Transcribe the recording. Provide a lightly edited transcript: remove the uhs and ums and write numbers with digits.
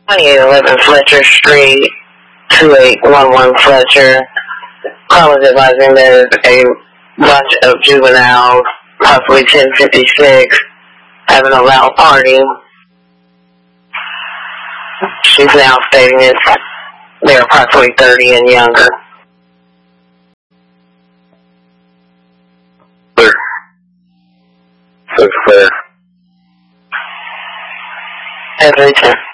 2811 Fletcher Street, 2811 Fletcher. Call is advising there's a bunch of juveniles, possibly 1056, having a loud party. She's now stating they're approximately 30 and younger. Clear. 6 clear. 10-10.